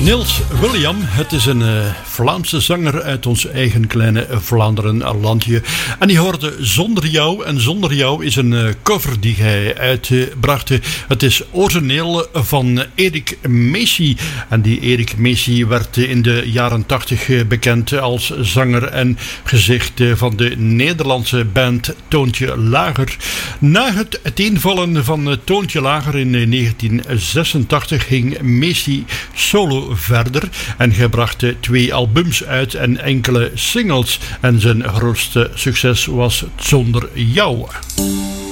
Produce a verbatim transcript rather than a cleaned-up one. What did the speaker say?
Nils William, het is een uh, Vlaamse zanger uit ons eigen kleine Vlaanderen-landje. En die hoorde Zonder Jou. En Zonder Jou is een uh, cover die hij uitbracht. Het is origineel van Erik Meesie. En die Erik Meesie werd in de jaren tachtig bekend als zanger en gezicht van de Nederlandse band Toontje Lager. Na het uiteenvallen van Toontje Lager in negentien zesentachtig ging Meesie solo verder en hij bracht twee albums uit en enkele singles en zijn grootste succes was Zonder Jou.